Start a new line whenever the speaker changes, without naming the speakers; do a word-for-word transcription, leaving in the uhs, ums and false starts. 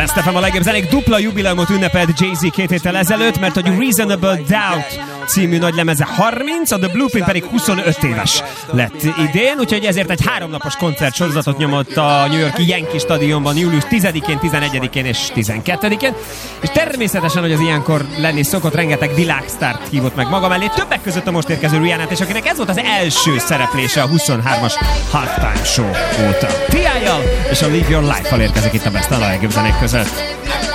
Best ef em a legjobb zenék dupla jubileumot ünnepelt Jay-Z két héttel ezelőtt, mert a Reasonable Doubt című nagy lemeze harminc, a The Blueprint pedig huszonöt éves lett idén, úgyhogy ezért egy háromnapos koncertsorozatot nyomott a New York-i Yankee stadionban július tizedikén, tizenegyedikén és tizenkettedikén, és természetesen, hogy az ilyenkor lenni szokott, rengeteg világsztárt hívott meg maga mellé, többek között a most érkező Rihanna-t, és akinek ez volt az első szereplése a huszonhármas Halftime Show óta. T I-jal és a Live Your Life-val érkezik itt a Best a legjobb zenék között.